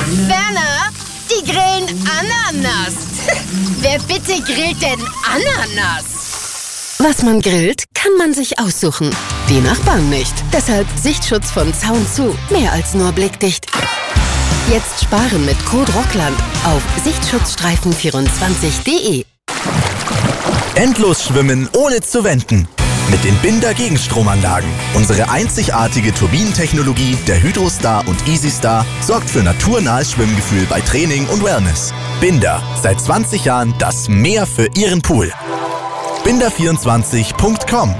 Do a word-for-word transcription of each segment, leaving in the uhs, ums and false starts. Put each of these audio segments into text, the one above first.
Werner, die grillen Ananas. Wer bitte grillt denn Ananas? Was man grillt, kann man sich aussuchen. Die Nachbarn nicht. Deshalb Sichtschutz von Zaun zu. Mehr als nur blickdicht. Jetzt sparen mit Code Rockland auf sichtschutzstreifen vierundzwanzig punkt de. Endlos schwimmen ohne zu wenden. Mit den Binder Gegenstromanlagen. Unsere einzigartige Turbinentechnologie der Hydrostar und EasyStar sorgt für naturnahes Schwimmgefühl bei Training und Wellness. Binder, seit zwanzig Jahren das Meer für Ihren Pool. binder vierundzwanzig punkt com.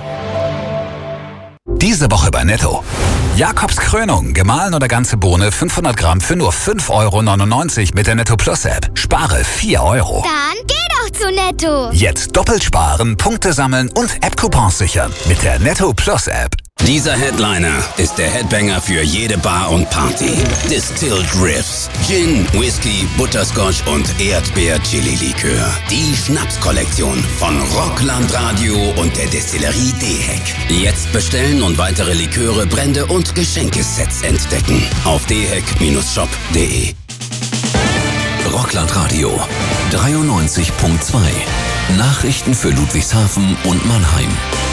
Diese Woche bei Netto. Jakobs Krönung, gemahlen oder ganze Bohne, fünfhundert Gramm für nur fünf Euro neunundneunzig mit der Netto Plus App. Spare vier Euro. Dann geh doch zu Netto. Jetzt doppelt sparen, Punkte sammeln und App-Coupons sichern mit der Netto Plus App. Dieser Headliner ist der Headbanger für jede Bar und Party. Distilled Riffs, Gin, Whisky, Butterscotch und Erdbeer-Chili-Likör. Die Schnapskollektion von Rockland Radio und der Destillerie Deheck. Jetzt bestellen und weitere Liköre, Brände und Geschenkesets entdecken auf deheck shop punkt de. Rockland Radio dreiundneunzig Punkt zwei. Nachrichten für Ludwigshafen und Mannheim.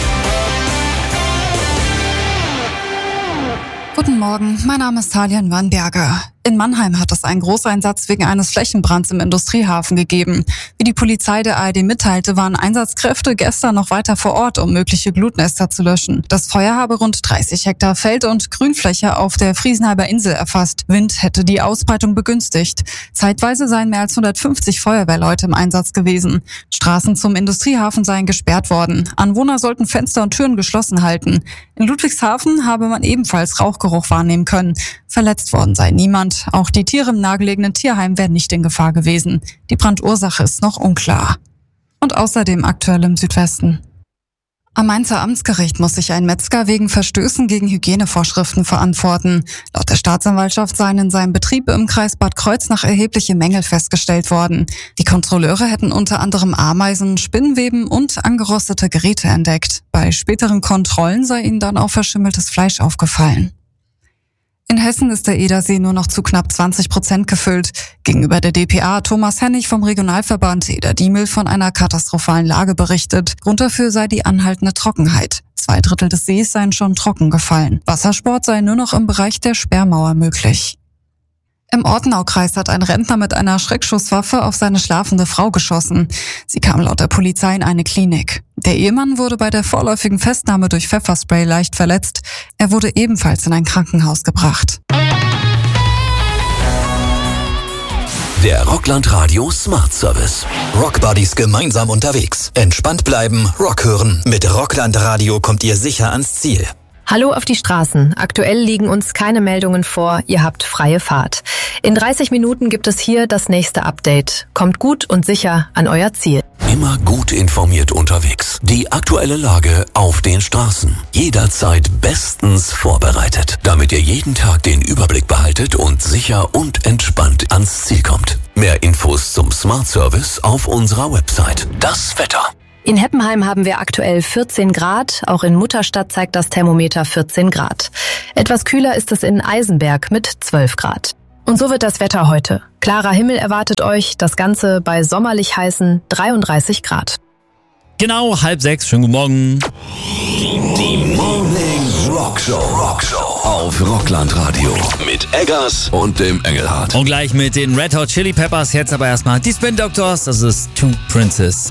Guten Morgen, mein Name ist Talian Wannberger. In Mannheim hat es einen Großeinsatz wegen eines Flächenbrands im Industriehafen gegeben. Wie die Polizei der A R D mitteilte, waren Einsatzkräfte gestern noch weiter vor Ort, um mögliche Glutnester zu löschen. Das Feuer habe rund dreißig Hektar Feld- und Grünfläche auf der Friesenheimer Insel erfasst. Wind hätte die Ausbreitung begünstigt. Zeitweise seien mehr als hundertfünfzig Feuerwehrleute im Einsatz gewesen. Straßen zum Industriehafen seien gesperrt worden. Anwohner sollten Fenster und Türen geschlossen halten. In Ludwigshafen habe man ebenfalls Rauchgeruch wahrnehmen können. Verletzt worden sei niemand. Auch die Tiere im nahegelegenen Tierheim wären nicht in Gefahr gewesen. Die Brandursache ist noch unklar. Und außerdem aktuell im Südwesten. Am Mainzer Amtsgericht muss sich ein Metzger wegen Verstößen gegen Hygienevorschriften verantworten. Laut der Staatsanwaltschaft seien in seinem Betrieb im Kreis Bad Kreuznach erhebliche Mängel festgestellt worden. Die Kontrolleure hätten unter anderem Ameisen, Spinnweben und angerostete Geräte entdeckt. Bei späteren Kontrollen sei ihnen dann auch verschimmeltes Fleisch aufgefallen. In Hessen ist der Edersee nur noch zu knapp zwanzig Prozent gefüllt. Gegenüber der D P A Thomas Hennig vom Regionalverband Eder-Diemel von einer katastrophalen Lage berichtet. Grund dafür sei die anhaltende Trockenheit. Zwei Drittel des Sees seien schon trocken gefallen. Wassersport sei nur noch im Bereich der Sperrmauer möglich. Im Ortenaukreis hat ein Rentner mit einer Schreckschusswaffe auf seine schlafende Frau geschossen. Sie kam laut der Polizei in eine Klinik. Der Ehemann wurde bei der vorläufigen Festnahme durch Pfefferspray leicht verletzt. Er wurde ebenfalls in ein Krankenhaus gebracht. Der Rockland Radio Smart Service. Rockbuddies gemeinsam unterwegs. Entspannt bleiben, Rock hören. Mit Rockland Radio kommt ihr sicher ans Ziel. Hallo auf die Straßen. Aktuell liegen uns keine Meldungen vor. Ihr habt freie Fahrt. In dreißig Minuten gibt es hier das nächste Update. Kommt gut und sicher an euer Ziel. Immer gut informiert unterwegs. Die aktuelle Lage auf den Straßen. Jederzeit bestens vorbereitet, damit ihr jeden Tag den Überblick behaltet und sicher und entspannt ans Ziel kommt. Mehr Infos zum Smart Service auf unserer Website. Das Wetter. In Heppenheim haben wir aktuell vierzehn Grad. Auch in Mutterstadt zeigt das Thermometer vierzehn Grad. Etwas kühler ist es in Eisenberg mit zwölf Grad. Und so wird das Wetter heute. Klarer Himmel erwartet euch, das Ganze bei sommerlich heißen dreiunddreißig Grad. Genau, halb sechs. Schönen guten Morgen. Die Morning Rock Show. Rock Show auf Rockland Radio mit Eggers und dem Engelhardt. Und gleich mit den Red Hot Chili Peppers. Jetzt aber erstmal die Spin Doctors. Das ist Two Princes.